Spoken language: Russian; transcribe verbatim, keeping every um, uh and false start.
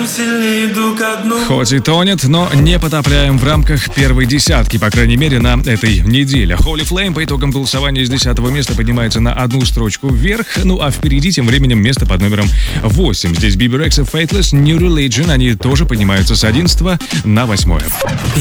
Чем сильнее иду ко дну. Хоть и тонет, но не потопляем в рамках первой десятки, по крайней мере, на этой неделе. Holy Flame по итогам голосования с десятого места поднимается на одну строчку вверх, ну а впереди тем временем место под номером восемь. Здесь Биби Рекс и Faithless, New Religion, они тоже поднимаются с одиннадцатого на восьмое.